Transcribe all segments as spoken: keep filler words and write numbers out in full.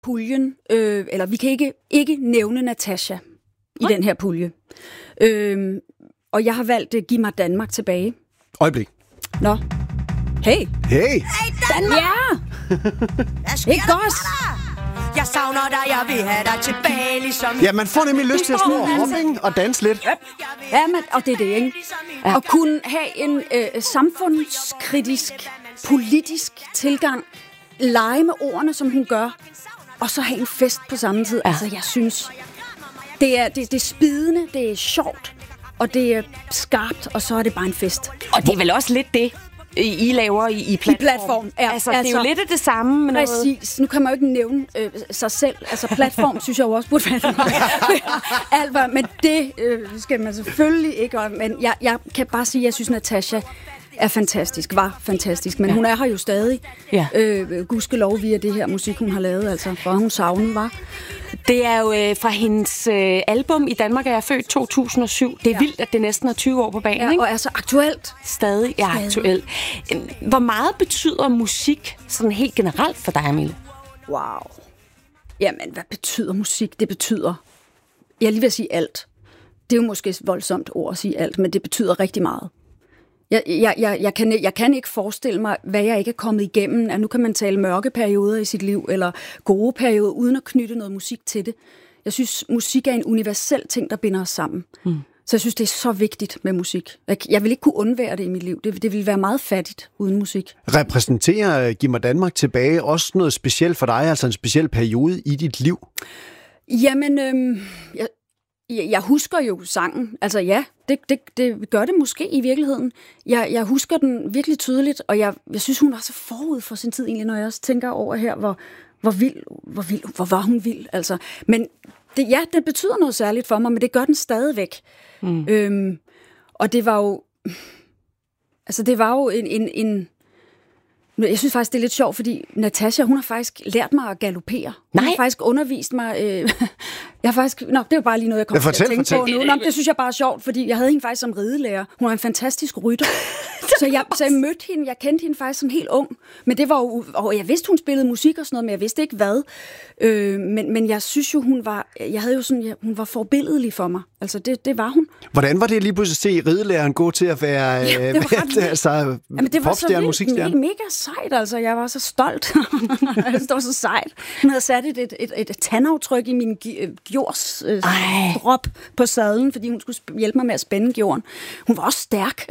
puljen, øh, eller vi kan ikke, ikke nævne Natasja i den her pulje. Øh, og jeg har valgt at give mig Danmark tilbage. Øjeblik. Nå. Hey. Hey. Hey, Danmark! Ja! Ikke godt! Jeg savner dig, jeg vil have dig tilbage, ligesom... Ja, man får nemlig lyst til at stå og hoppe, ikke? Og danse lidt. Ja, men, og det er det, ikke? Ja. At kunne have en øh, samfundskritisk, politisk tilgang, lege med ordene, som hun gør, og så have en fest på samme tid. Ja. Altså, jeg synes, det er, det, det er spidende, det er sjovt, og det er skarpt, og så er det bare en fest. Og det er vel også lidt det, I laver i, i platform. I platform, ja. Altså, altså, det er jo lidt af det samme. Med præcis. Nu kan man jo ikke nævne øh, sig selv. Altså, platform synes jeg jo også burde være alt var, men det øh, skal man selvfølgelig ikke. Men jeg, jeg kan bare sige, at jeg synes, Natasja er fantastisk, var fantastisk. Men ja. Hun er her jo stadig. Ja. Øh, gudskelov via det her musik, hun har lavet. Altså, for hun savnet var. Det er jo øh, fra hendes øh, album I Danmark er jeg født to tusind og syv. Det er ja. vildt, at det næsten er tyve år på banen, ja, ikke? Og er så aktuelt. Stadig er Stadig. aktuelt. Hvor meget betyder musik sådan helt generelt for dig, Mille? Wow. Jamen, hvad betyder musik? Det betyder, jeg er lige ved at sige alt. Det er jo måske et voldsomt ord at sige alt, men det betyder rigtig meget. Jeg, jeg, jeg, jeg, kan, jeg kan ikke forestille mig, hvad jeg ikke er kommet igennem. At nu kan man tale mørke perioder i sit liv, eller gode perioder, uden at knytte noget musik til det. Jeg synes, musik er en universel ting, der binder os sammen. Mm. Så jeg synes, det er så vigtigt med musik. Jeg, jeg vil ikke kunne undvære det i mit liv. Det, det ville være meget fattigt uden musik. Repræsenterer Giv mig Danmark tilbage også noget specielt for dig, altså en speciel periode i dit liv? Jamen, øhm, jeg, jeg husker jo sangen. Altså ja, det, det, det gør det måske i virkeligheden. Jeg, jeg husker den virkelig tydeligt, og jeg, jeg synes, hun var så forud for sin tid egentlig, når jeg også tænker over her, hvor, hvor vild, hvor vild, hvor var hun vild. Altså. Men det, ja, det betyder noget særligt for mig, men det gør den stadigvæk. Mm. Øhm, og det var jo, altså det var jo en, en, en jeg synes faktisk, det er lidt sjovt, fordi Natasja, hun har faktisk lært mig at galopere. Hun Nej. har faktisk undervist mig. Øh, jeg har faktisk, nå, det er jo bare lige noget, jeg kommer fortæl, til at tænke fortæl. på nu. Nå, det synes jeg bare er sjovt, fordi jeg havde hende faktisk som ridelærer. Hun er en fantastisk rytter. så, jeg, så jeg mødte hende, jeg kendte hende faktisk som helt ung. Men det var jo, og jeg vidste, hun spillede musik og sådan noget, men jeg vidste ikke hvad. Øh, men, men jeg synes jo, hun var, jeg havde jo sådan, jeg, hun var forbilledlig for mig. Altså, det, det var hun. Hvordan var det lige pludselig at se ridelæreren gå til at være ja, det var øh, altså, popstjerne, musikstjerne? Mega sejt, altså. Jeg var så stolt. Det var så sejt. Hun havde sat et, et, et, et tandaftryk i min jords øh, drop på sadlen, fordi hun skulle hjælpe mig med at spænde gjorden. Hun var også stærk.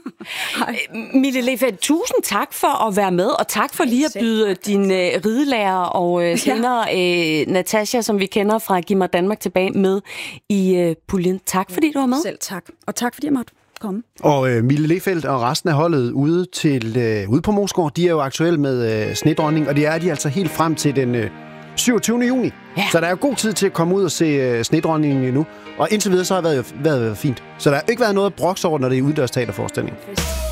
Mille Lefeldt, tusind tak for at være med, og tak for lige at byde din øh, ridelærer og øh, senere øh, Natasja, som vi kender fra Giv mig Danmark tilbage, med i øh, puljen. Tak fordi du var med. Selv tak. Og tak fordi jeg måtte komme. Og øh, Mille Lefeldt og resten af holdet ude, til, øh, ude på Moesgaard, de er jo aktuelle med øh, Snedronning, og det er de altså helt frem til den øh, syvogtyvende juni. Ja. Så der er jo god tid til at komme ud og se øh, Snedronningen endnu. Og indtil videre så har det været, været fint. Så der har ikke været noget at brokse over, når det er uddørsteaterforestilling.